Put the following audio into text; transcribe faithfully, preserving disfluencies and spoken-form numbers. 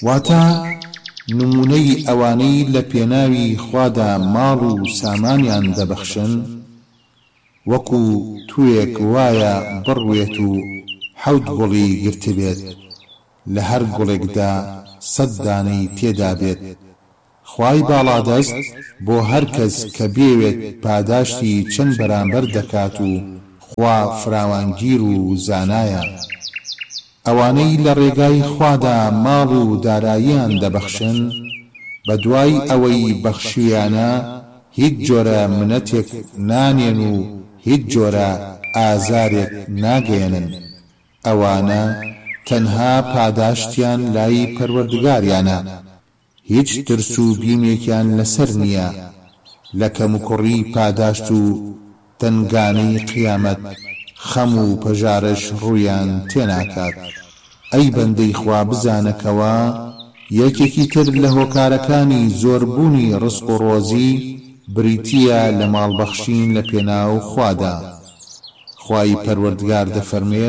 واتە نمونەی ئەوانەی لە پێناوی خوادا ماڵ و سامانیان دەبەخشن وەکو توێک وایە بڕوێت و حەوت گوڵی گرتبێت لە هەر گوڵێکدا سەد دانەی تێدا بێت. خوای باڵادەست بۆ هەر کەس کە بێوێت پاداشتی چەند بەرامبەر دەکات و خوا فراوانگیر و زانایە. ئەوانەی لە ڕێگای خوادا ماڵ و داراییان دەبەخشن بە دوای ئەوەی بەخشیانە هیچ جۆرە منەتێک نانێن و هیچ جۆرە ئازارێک ناگەێنن. ئەوانە تەنها پاداشتیان لای پەروەردگاریانە، هیچ ترس و بیمێکیان لەسەر نییە لە کەم و کوڕی پاداشت و تەنگانەی قیامەت خەم و پەژارش ڕوویان تێناکات. ئەی بەندەی خوا بزانەکەوە یەکێکی تر لە هۆکارەکانی زۆربوونی ڕزق و ڕۆزی بریتیە لە ماڵبەخشین لە پێناو خوادا. خوای پەروەردگار دەفەرمێت